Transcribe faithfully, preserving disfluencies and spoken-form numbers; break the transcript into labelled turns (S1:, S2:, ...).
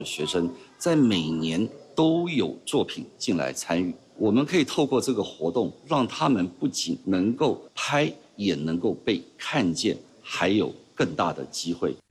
S1: 学生在每年都有作品进来参与，我们可以透过这个活动，让他们不仅能够拍，也能够被看见，还有更大的机会。